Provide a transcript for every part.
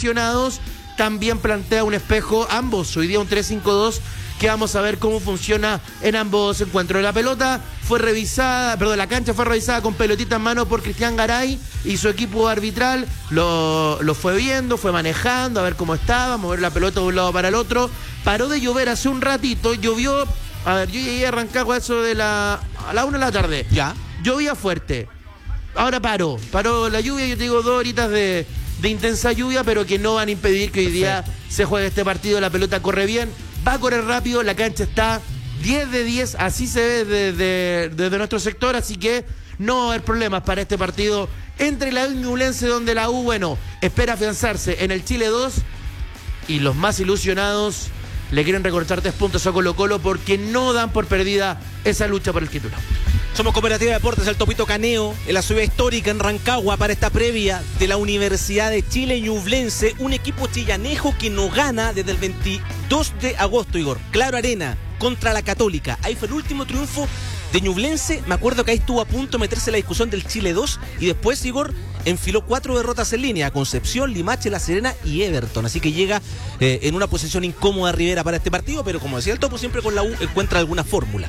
lesionados, también plantea un espejo ambos. Hoy día un 3-5-2 que vamos a ver cómo funciona en ambos encuentros. La pelota fue revisada, la cancha fue revisada con pelotita en mano por Cristian Garay y su equipo arbitral lo fue viendo, fue manejando, a ver cómo estaba, mover la pelota de un lado para el otro. Paró de llover hace un ratito, llovió, a ver, yo llegué a arrancar a eso a la 1 de la tarde. Ya. Llovía fuerte. Ahora paró la lluvia, yo te digo 2 horitas de intensa lluvia, pero que no van a impedir que hoy día se juegue este partido. La pelota corre bien, va a correr rápido, la cancha está 10 de 10, así se ve desde nuestro sector, así que no va a haber problemas para este partido entre la U y Ñublense, donde la U, espera afianzarse en el Chile 2 y los más ilusionados le quieren recortar 3 puntos a Colo-Colo porque no dan por perdida esa lucha por el título. Somos Cooperativa de Deportes, el Topito Caneo, en la ciudad histórica, en Rancagua, para esta previa de la Universidad de Chile Ñublense, un equipo chillanejo que no gana desde el 22 de agosto, Igor. Claro Arena, contra la Católica. Ahí fue el último triunfo de Ñublense. Me acuerdo que ahí estuvo a punto de meterse la discusión del Chile 2 y después, Igor, enfiló 4 derrotas en línea: Concepción, Limache, La Serena y Everton. Así que llega en una posición incómoda Rivera para este partido, pero como decía el Topo, siempre con la U encuentra alguna fórmula.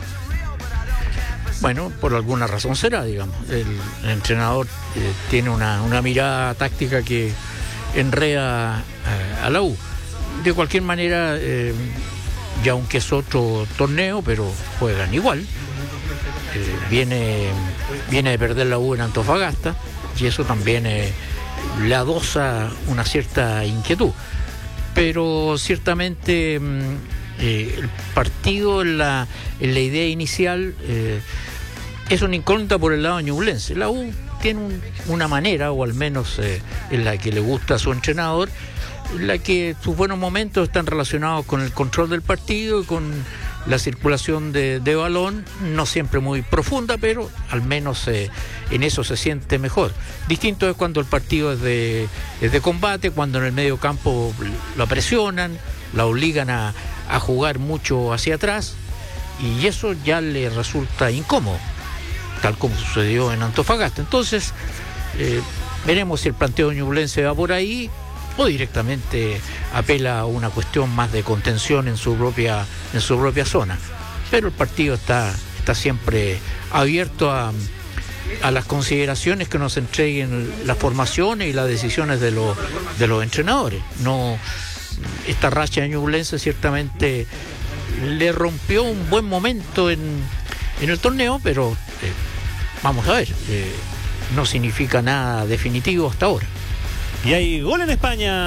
Bueno, por alguna razón será, digamos. El entrenador tiene una mirada táctica que enreda a la U. De cualquier manera, ya aunque es otro torneo, pero juegan igual. Viene de perder la U en Antofagasta y eso también le adosa una cierta inquietud. Pero ciertamente el partido en la idea inicial es una incógnita por el lado ñublense. La U tiene una manera, o al menos en la que le gusta a su entrenador, en la que sus buenos momentos están relacionados con el control del partido y con la circulación de balón, no siempre muy profunda, pero al menos en eso se siente mejor. Distinto es cuando el partido es de combate, cuando en el medio campo lo presionan, la obligan a jugar mucho hacia atrás, y eso ya le resulta incómodo, tal como sucedió en Antofagasta. Entonces, veremos si el planteo ñublense va por ahí o directamente apela a una cuestión más de contención en su propia zona. Pero el partido está siempre abierto a las consideraciones que nos entreguen las formaciones y las decisiones de los entrenadores. No, esta racha de Ñublense ciertamente le rompió un buen momento en el torneo, pero vamos a ver, no significa nada definitivo hasta ahora. Y hay gol en España.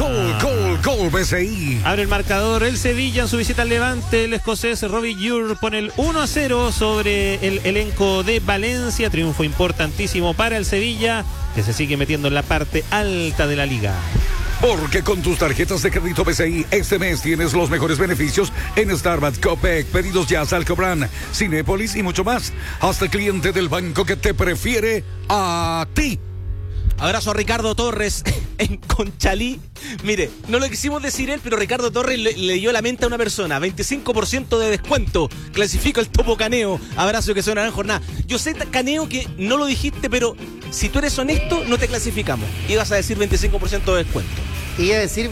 Gol, BCI. Abre el marcador el Sevilla en su visita al Levante. El escocés Robbie Ure pone el 1-0 sobre el elenco de Valencia. Triunfo importantísimo para el Sevilla, que se sigue metiendo en la parte alta de la liga. Porque con tus tarjetas de crédito BCI este mes tienes los mejores beneficios en Starbucks, Copec, Pedidos Ya, Salcobran, Cinépolis y mucho más. Hasta cliente del banco que te prefiere a ti. Abrazo a Ricardo Torres en Conchalí. Mire, no lo quisimos decir él, pero Ricardo Torres le dio la mente a una persona. 25% de descuento. Clasifica el Topo Caneo. Abrazo, que suena en jornada. Yo sé, Caneo, que no lo dijiste, pero si tú eres honesto, no te clasificamos. Ibas a decir 25% de descuento. Iba a decir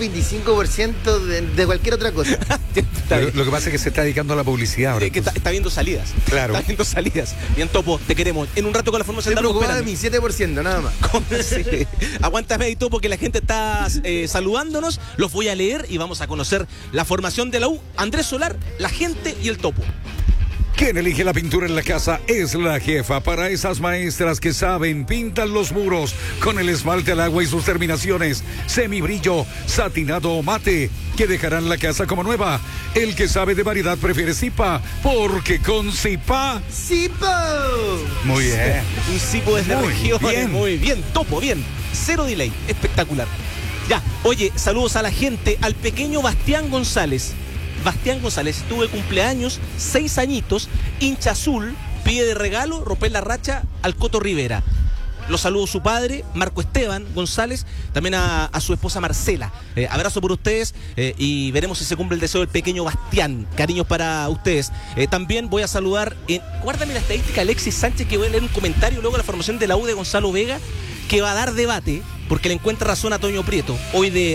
25% de cualquier otra cosa. Lo que pasa es que se está dedicando a la publicidad ahora. Que está viendo salidas. Claro. Está viendo salidas. Bien, Topo, te queremos. En un rato con la formación Estoy preocupado de mi 7%, nada más. Sí. Aguántame ahí, Topo, que la gente está saludándonos. Los voy a leer y vamos a conocer la formación de la U. Andrés Solar, la gente y el Topo. Quien elige la pintura en la casa es la jefa. Para esas maestras que saben, pintan los muros con el esmalte al agua y sus terminaciones semibrillo, satinado o mate, que dejarán la casa como nueva. El que sabe de variedad prefiere Zipa, porque con Zipa... ¡Zipa! Muy bien. Un Zipo desde Muy regiones. bien. Muy bien, Topo, bien. Cero delay, espectacular. Ya, oye, saludos a la gente, al pequeño Bastián González. Bastián González tuvo cumpleaños, 6 añitos, hincha azul, pide de regalo, romper la racha al Coto Rivera. Los saludo su padre, Marco Esteban González, también a su esposa Marcela. Abrazo por ustedes y veremos si se cumple el deseo del pequeño Bastián. Cariños para ustedes. También voy a saludar, guárdame la estadística, Alexis Sánchez, que voy a leer un comentario luego de la formación de la U de Gonzalo Vega, que va a dar debate, porque le encuentra razón a Toño Prieto, hoy de